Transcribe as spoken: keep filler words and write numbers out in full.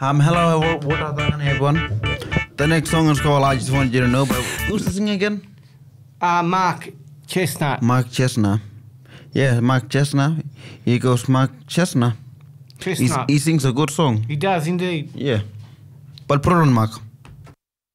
Um, hello, what, what are the everyone? The next song is called I Just Want You to Know, but who's the singer again? Uh, Mark Chestnut. Mark Chestnut. Yeah, Mark Chestnut. He goes Mark Chestnut. Chestnut. He's, he sings a good song. He does indeed. Yeah. But put it on Mark.